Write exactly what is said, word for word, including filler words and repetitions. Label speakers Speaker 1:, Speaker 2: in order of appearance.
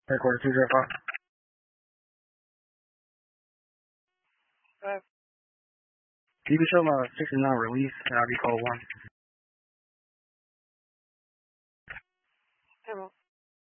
Speaker 1: Headquarters two zero five.
Speaker 2: Uh,
Speaker 1: You can show my sixty-nine release, and I'll be code one.